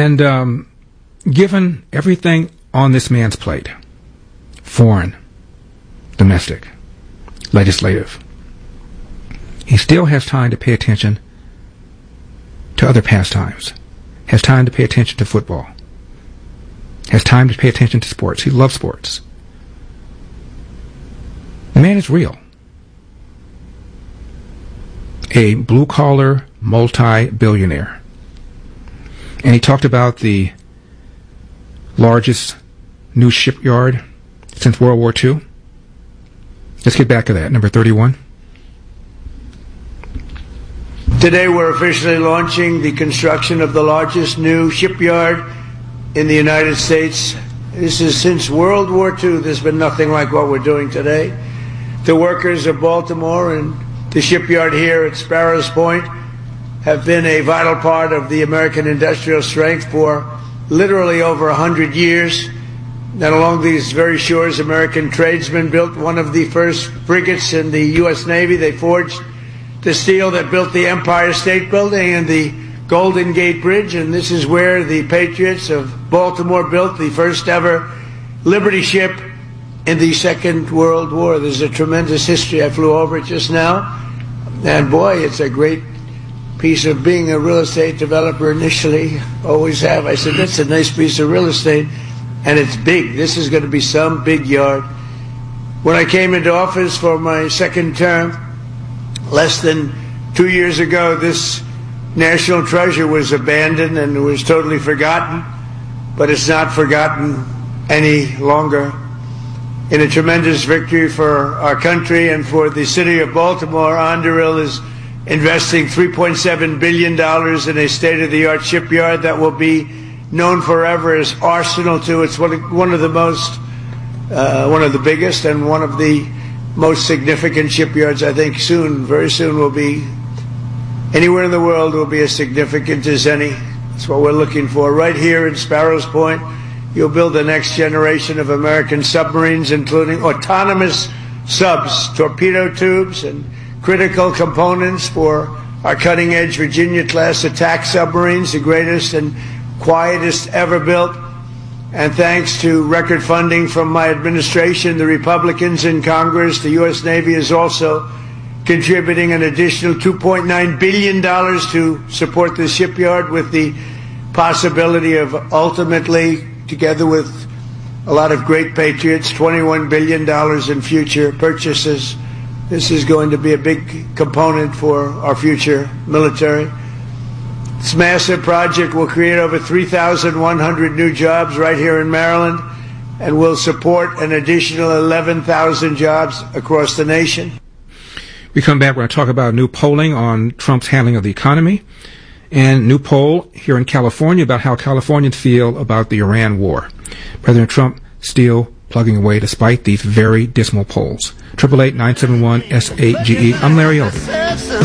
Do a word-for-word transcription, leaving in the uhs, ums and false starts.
And um, given everything on this man's plate, foreign, domestic, legislative, he still has time to pay attention to other pastimes, has time to pay attention to football, has time to pay attention to sports. He loves sports. The man is real. A blue-collar, multi-billionaire. And he talked about the largest new shipyard since World War Two. Let's get back to that. Number thirty-one. Today we're officially launching the construction of the largest new shipyard in the United States. This is since World War Two. There's been nothing like what we're doing today. The workers of Baltimore and the shipyard here at Sparrows Point have been a vital part of the American industrial strength for literally over a hundred years. And along these very shores, American tradesmen built one of the first frigates in the U S Navy. They forged the steel that built the Empire State Building and the Golden Gate Bridge. And this is where the Patriots of Baltimore built the first ever Liberty ship in the Second World War. There's a tremendous history. I flew over it just now. And boy, it's a great piece of being a real estate developer initially. Always have. I said, that's a nice piece of real estate. And it's big. This is going to be some big yard. When I came into office for my second term, less than two years ago, this national treasure was abandoned and was totally forgotten. But it's not forgotten any longer. In a tremendous victory for our country and for the city of Baltimore, Anduril is investing three point seven billion dollars in a state-of-the-art shipyard that will be known forever as Arsenal two. It's one of, one of the most, uh, one of the biggest and one of the most significant shipyards. I think soon, very soon, will be anywhere in the world will be as significant as any. That's what we're looking for. Right here in Sparrows Point, you'll build the next generation of American submarines, including autonomous subs, torpedo tubes, and critical components for our cutting-edge Virginia-class attack submarines, the greatest and quietest ever built. And thanks to record funding from my administration, the Republicans in Congress, the U S Navy is also contributing an additional two point nine billion dollars to support the shipyard, with the possibility of ultimately, together with a lot of great patriots, twenty-one billion dollars in future purchases. This is going to be a big component for our future military. This massive project will create over three thousand one hundred new jobs right here in Maryland and will support an additional eleven thousand jobs across the nation. We come back, we're going to talk about new polling on Trump's handling of the economy, and new poll here in California about how Californians feel about the Iran war. President Trump still plugging away despite these very dismal polls. eight eight eight, nine seven one, S eight G E. I'm Larry Elder.